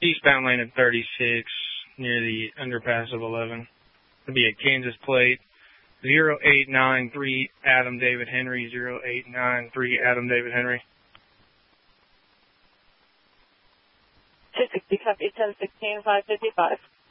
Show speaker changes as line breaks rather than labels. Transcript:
Eastbound lane at 36 near the underpass of 11. It'll be a Kansas plate 0893 Adam David Henry, 0893 Adam David Henry.
260, copy 1016, 555.